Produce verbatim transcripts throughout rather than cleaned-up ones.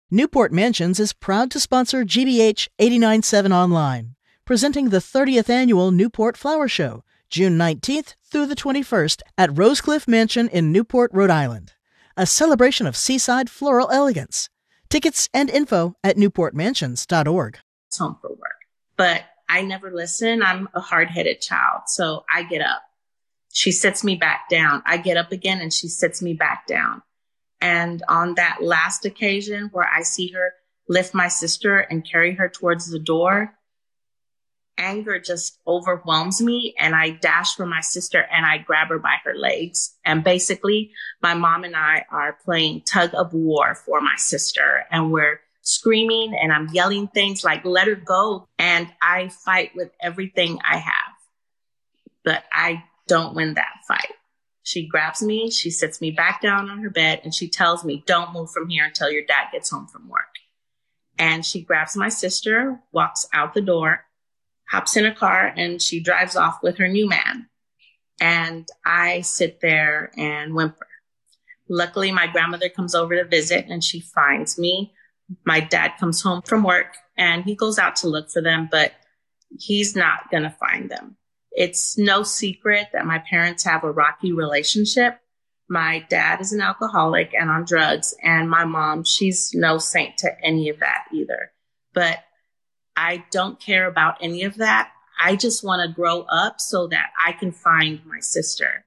Newport Mansions is proud to sponsor G B H eighty-nine point seven Online, presenting the thirtieth Annual Newport Flower Show, June nineteenth through the twenty-first at Rosecliff Mansion in Newport, Rhode Island, a celebration of seaside floral elegance. Tickets and info at newport mansions dot org. It's home for work, but I never listen. I'm a hard-headed child, so I get up. She sits me back down. I get up again and she sits me back down. And on that last occasion where I see her lift my sister and carry her towards the door, anger just overwhelms me, and I dash for my sister and I grab her by her legs. And basically, my mom and I are playing tug of war for my sister, and we're screaming and I'm yelling things like, let her go. And I fight with everything I have, but I don't win that fight. She grabs me, she sits me back down on her bed, and she tells me, don't move from here until your dad gets home from work. And she grabs my sister, walks out the door, hops in a car, and she drives off with her new man. And I sit there and whimper. Luckily, my grandmother comes over to visit and she finds me. My dad comes home from work and he goes out to look for them, but he's not going to find them. It's no secret that my parents have a rocky relationship. My dad is an alcoholic and on drugs, and my mom, she's no saint to any of that either. But I don't care about any of that. I just want to grow up so that I can find my sister.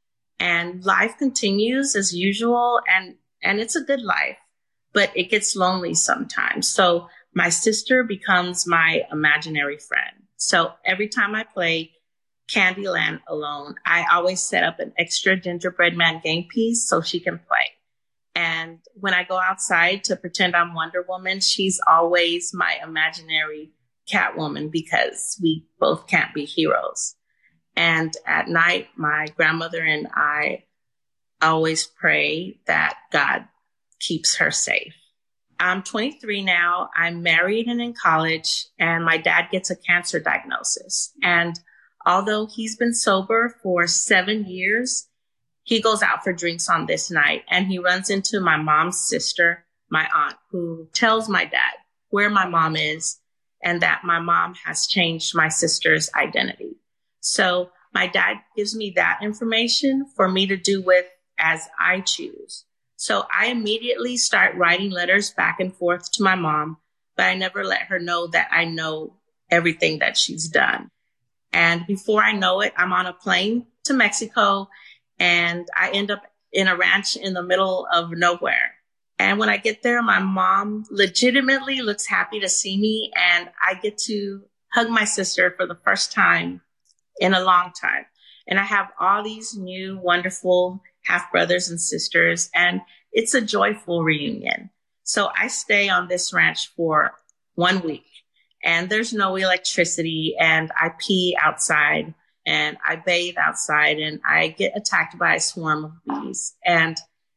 And life continues as usual, and, and it's a good life, but it gets lonely sometimes. So my sister becomes my imaginary friend. So every time I play Candyland alone, I always set up an extra gingerbread man game piece so she can play. And when I go outside to pretend I'm Wonder Woman, she's always my imaginary Catwoman because we both can't be heroes. And at night, my grandmother and I always pray that God keeps her safe. I'm twenty-three now. I'm married and in college, and my dad gets a cancer diagnosis. And although he's been sober for seven years, he goes out for drinks on this night, and he runs into my mom's sister, my aunt, who tells my dad where my mom is and that my mom has changed my sister's identity. So my dad gives me that information for me to do with as I choose. So I immediately start writing letters back and forth to my mom, but I never let her know that I know everything that she's done. And before I know it, I'm on a plane to Mexico, and I end up in a ranch in the middle of nowhere. And when I get there, my mom legitimately looks happy to see me, and I get to hug my sister for the first time in a long time. And I have all these new, wonderful half brothers and sisters, and it's a joyful reunion. So I stay on this ranch for one week. And there's no electricity, and I pee outside, and I bathe outside, and I get attacked by a swarm of bees. And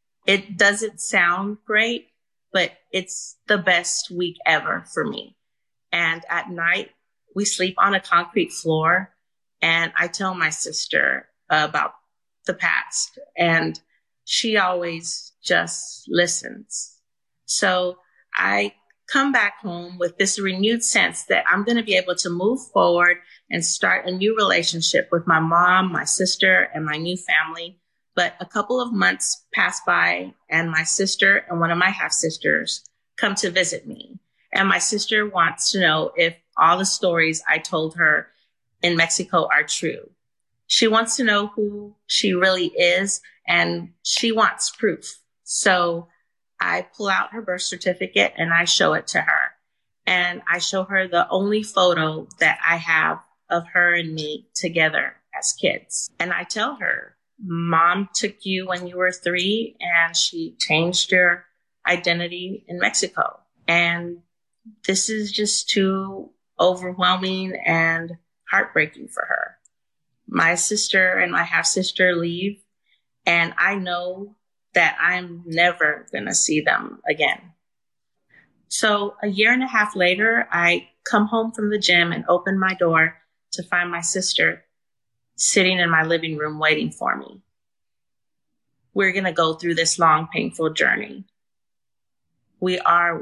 it doesn't sound great, but it's the best week ever for me. And at night, we sleep on a concrete floor, and I tell my sister about the past, and she always just listens. So I come back home with this renewed sense that I'm going to be able to move forward and start a new relationship with my mom, my sister, and my new family. But a couple of months pass by, and my sister and one of my half-sisters come to visit me. And my sister wants to know if all the stories I told her in Mexico are true. She wants to know who she really is, and she wants proof. So I pull out her birth certificate and I show it to her. And I show her the only photo that I have of her and me together as kids. And I tell her, Mom took you when you were three, and she changed your identity in Mexico. And this is just too overwhelming and heartbreaking for her. My sister and my half-sister leave, and I know that I'm never going to see them again. So a year and a half later, I come home from the gym and open my door to find my sister sitting in my living room waiting for me. We're going to go through this long, painful journey. We are